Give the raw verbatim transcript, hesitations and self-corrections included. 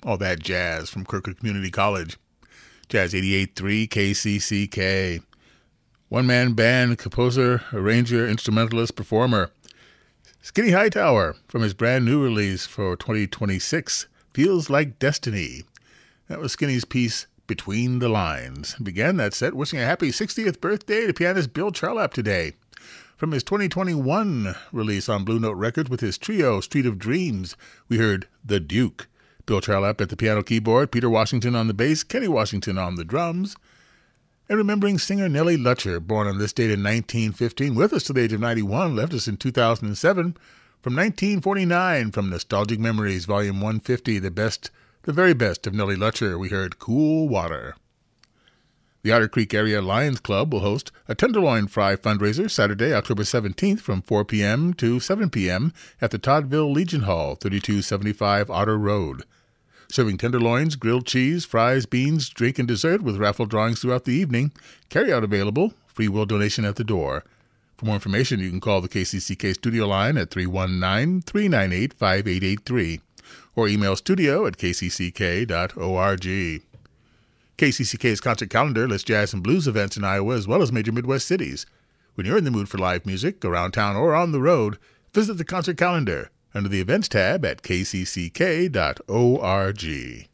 all that jazz from Kirkwood Community College. Jazz eighty-eight point three K C C K. One-man band, composer, arranger, instrumentalist, performer. Skinny Hightower from his brand new release for twenty twenty-six, Feels Like Destiny. That was Skinny's piece, Between the Lines. Began that set wishing a happy sixtieth birthday to pianist Bill Charlap today. From his twenty twenty-one release on Blue Note Records with his trio, Street of Dreams, we heard The Duke. Bill Charlap at the piano keyboard, Peter Washington on the bass, Kenny Washington on the drums. And remembering singer Nellie Lutcher, born on this date in nineteen fifteen, with us to the age of ninety-one, left us in two thousand seven. From nineteen forty-nine, from Nostalgic Memories, Volume one fifty, the best, the very best of Nellie Lutcher, we heard Cool Water. The Otter Creek Area Lions Club will host a Tenderloin Fry fundraiser Saturday, October seventeenth from four p.m. to seven p.m. at the Toddville Legion Hall, thirty-two seventy-five Otter Road. Serving tenderloins, grilled cheese, fries, beans, drink, and dessert with raffle drawings throughout the evening. Carry-out available. Free will donation at the door. For more information, you can call the K C C K studio line at three one nine, three nine eight, five eight eight three or email studio at k c c k dot org. K C C K's concert calendar lists jazz and blues events in Iowa as well as major Midwest cities. When you're in the mood for live music, around town or on the road, visit the concert calendar under the events tab at k c c k dot org.